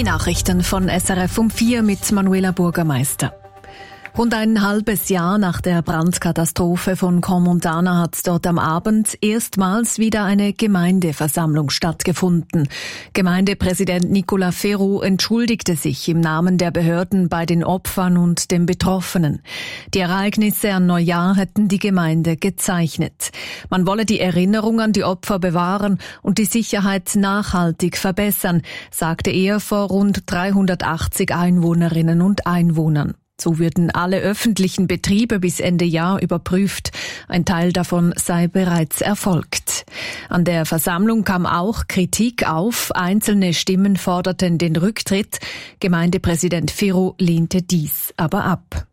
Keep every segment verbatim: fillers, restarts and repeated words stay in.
Die Nachrichten von S R F um vier mit Manuela Burgermeister. Rund ein halbes Jahr nach der Brandkatastrophe von Crans-Montana hat dort am Abend erstmals wieder eine Gemeindeversammlung stattgefunden. Gemeindepräsident Nicolas Ferraud entschuldigte sich im Namen der Behörden bei den Opfern und den Betroffenen. Die Ereignisse an Neujahr hätten die Gemeinde gezeichnet. Man wolle die Erinnerung an die Opfer bewahren und die Sicherheit nachhaltig verbessern, sagte er vor rund dreihundertachtzig Einwohnerinnen und Einwohnern. So würden alle öffentlichen Betriebe bis Ende Jahr überprüft. Ein Teil davon sei bereits erfolgt. An der Versammlung kam auch Kritik auf. Einzelne Stimmen forderten den Rücktritt. Gemeindepräsident Ferraud lehnte dies aber ab.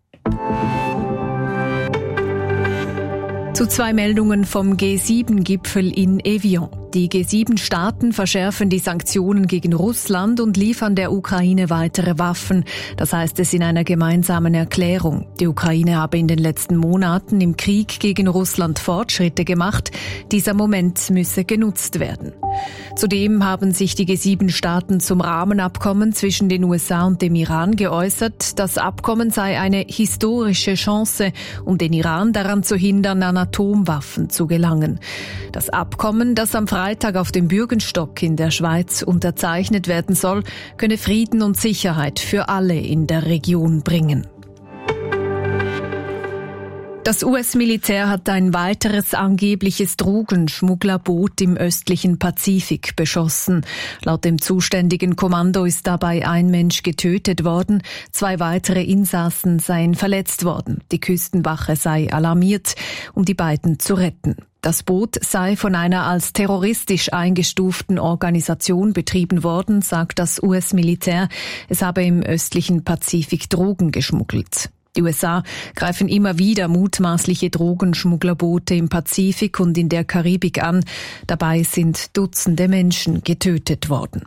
Zu zwei Meldungen vom G sieben Gipfel in Evian. Die G sieben Staaten verschärfen die Sanktionen gegen Russland und liefern der Ukraine weitere Waffen. Das heißt es in einer gemeinsamen Erklärung. Die Ukraine habe in den letzten Monaten im Krieg gegen Russland Fortschritte gemacht. Dieser Moment müsse genutzt werden. Zudem haben sich die G sieben Staaten zum Rahmenabkommen zwischen den U S A und dem Iran geäußert. Das Abkommen sei eine historische Chance, um den Iran daran zu hindern, an Atomwaffen zu gelangen. Das Abkommen, das am Freitag auf dem Bürgenstock in der Schweiz unterzeichnet werden soll, könne Frieden und Sicherheit für alle in der Region bringen. Das U S-Militär hat ein weiteres angebliches Drogenschmugglerboot im östlichen Pazifik beschossen. Laut dem zuständigen Kommando ist dabei ein Mensch getötet worden, zwei weitere Insassen seien verletzt worden. Die Küstenwache sei alarmiert, um die beiden zu retten. Das Boot sei von einer als terroristisch eingestuften Organisation betrieben worden, sagt das U S-Militär. Es habe im östlichen Pazifik Drogen geschmuggelt. Die U S A greifen immer wieder mutmaßliche Drogenschmugglerboote im Pazifik und in der Karibik an. Dabei sind Dutzende Menschen getötet worden.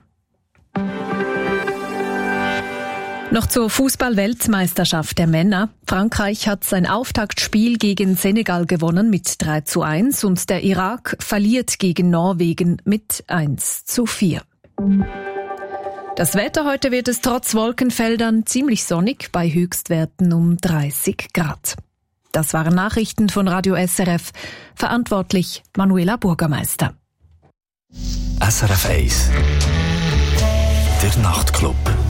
Noch zur Fußball-Weltmeisterschaft der Männer. Frankreich hat sein Auftaktspiel gegen Senegal gewonnen mit drei zu eins und der Irak verliert gegen Norwegen mit eins zu vier. Das Wetter: heute wird es trotz Wolkenfeldern ziemlich sonnig bei Höchstwerten um dreißig Grad. Das waren Nachrichten von Radio S R F. Verantwortlich Manuela Burgermeister. S R F eins. Der Nachtclub.